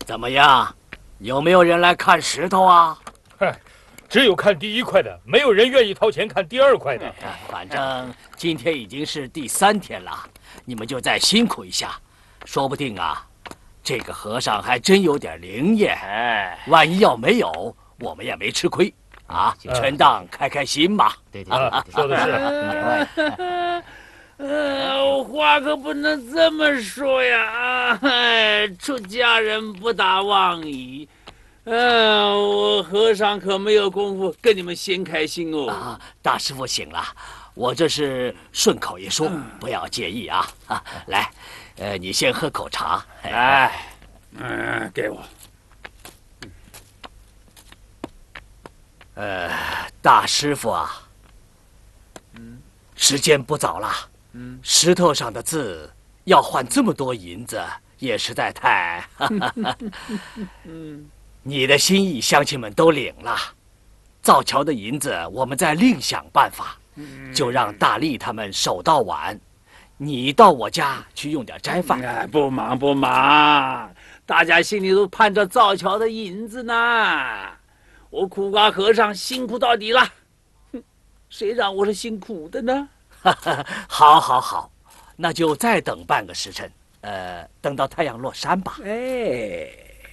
怎么样？有没有人来看石头啊？ 嗨，只有看第1块的，没有人愿意掏钱看第2块的。 反正今天已经是第3天了，你们就再辛苦一下，说不定啊，这个和尚还真有点灵验。哎，万一要没有，我们也没吃亏啊，全当开开心嘛。 对， 说的是。 话可不能这么说呀！出家人不打妄语。我和尚可没有功夫跟你们闲开心哦。 大师傅醒了，我这是顺口一说，不要介意啊。来，你先喝口茶。 来，给我。 大师傅啊，时间不早了。石头上的字要换这么多银子，也实在太……你的心意，乡亲们都领了。造桥的银子，我们再另想办法。就让大力他们守到晚，你到我家去用点斋饭。 不忙，大家心里都盼着造桥的银子呢。我苦瓜和尚辛苦到底了，谁让我是辛苦的呢？ 好，那就再等半个时辰，等到太阳落山吧。 哎。